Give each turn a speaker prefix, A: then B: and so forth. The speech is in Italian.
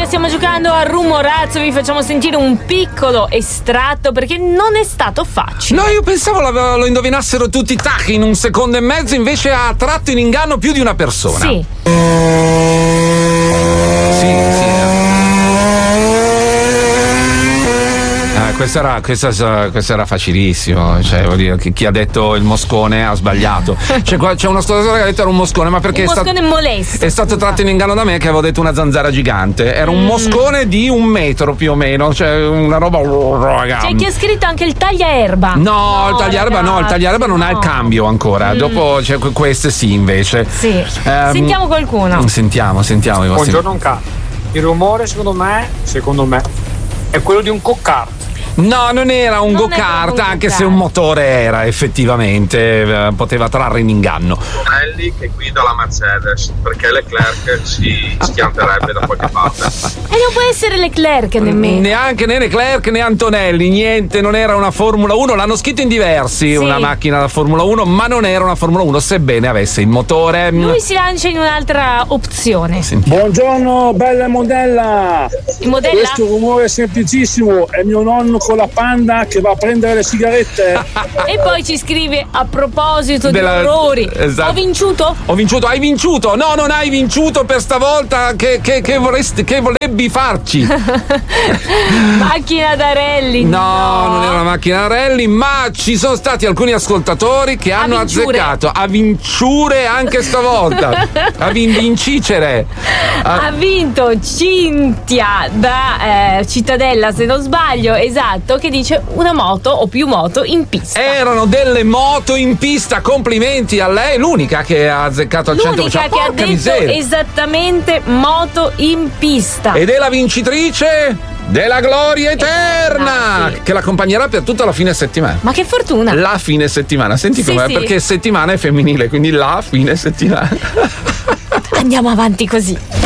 A: regia, stiamo giocando a Rumorazzo. Vi facciamo sentire un piccolo estratto perché non è stato facile.
B: No, io pensavo lo indovinassero tutti in 1 secondo e mezzo, invece ha tratto in inganno più di una persona.
A: Sì.
B: Sì. Questo era facilissimo, cioè vuol dire chi ha detto il moscone ha sbagliato. C'è uno ascoltatore che ha detto era un moscone, ma perché
A: un moscone molesto.
B: È stato tratto in inganno da me che avevo detto una zanzara gigante. Era un moscone di 1 metro più o meno, cioè una roba.
A: C'è chi ha scritto anche il tagliaerba.
B: No, il tagliaerba no, il tagliaerba non ha il cambio ancora. Dopo c'è queste sì invece.
A: Sì. Sentiamo qualcuno.
B: Sentiamo i vostri.
C: Buongiorno il rumore secondo me è quello di un go-kart.
B: No, non era un go-kart, anche se un motore era effettivamente, poteva trarre in inganno.
D: Antonelli che guida la Mercedes, perché Leclerc si schianterebbe da qualche parte.
A: E non può essere Leclerc nemmeno.
B: Neanche né Leclerc né Antonelli, niente, non era una Formula 1, l'hanno scritto in diversi, una macchina da Formula 1, ma non era una Formula 1, sebbene avesse il motore.
A: Lui si lancia in un'altra opzione.
B: Sentiamo.
E: Buongiorno, bella modella.
A: Modella?
E: Questo rumore è semplicissimo, è mio nonno con la Panda che va a prendere le sigarette.
A: E poi ci scrive a proposito di orrori.
B: Esatto.
A: Ho vinciuto?
B: Hai vinciuto? No, non hai vinciuto per stavolta. Che volevi farci?
A: Macchina da rally.
B: No, non era una macchina da rally, ma ci sono stati alcuni ascoltatori che hanno azzeccato a vinciure anche stavolta. A vincicere.
A: Ha vinto Cinzia da Cittadella, se non sbaglio, esatto, che dice una moto o più moto in pista.
B: Erano delle moto in pista, complimenti a lei, l'unica che ha azzeccato al 100%.
A: L'unica che ha detto
B: miseria.
A: Esattamente moto in pista.
B: Ed è la vincitrice della gloria eterna,
A: sì,
B: che l'accompagnerà per tutta la fine settimana.
A: Ma che fortuna!
B: La fine settimana, senti com'è?
A: Sì.
B: Perché settimana è femminile, quindi la fine settimana.
A: Andiamo avanti così.